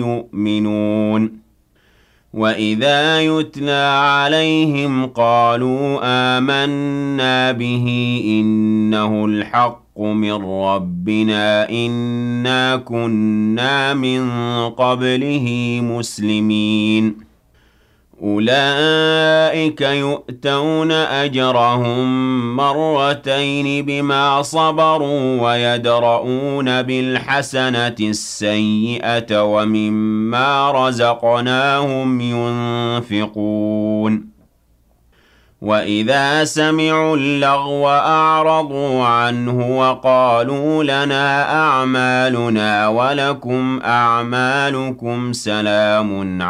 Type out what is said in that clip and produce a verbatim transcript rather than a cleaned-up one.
يؤمنون وَإِذَا يُتْلَىٰ عَلَيْهِمْ قَالُوا آمَنَّا بِهِ إِنَّهُ الْحَقُّ مِن رَّبِّنَا إِنَّا كُنَّا مِن قَبْلِهِ مُسْلِمِينَ أُولَٰئِكَ يُؤْتَوْنَ أَجْرَهُم مَّرَّتَيْنِ بِمَا صَبَرُوا وَيَدْرَءُونَ بِالْحَسَنَةِ السَّيِّئَةَ وَمِمَّا رَزَقْنَاهُمْ يُنفِقُونَ وَإِذَا سَمِعُوا اللَّغْوَ أَعْرَضُوا عَنْهُ وَقَالُوا لَنَا أَعْمَالُنَا وَلَكُمْ أَعْمَالُكُمْ سَلَامٌ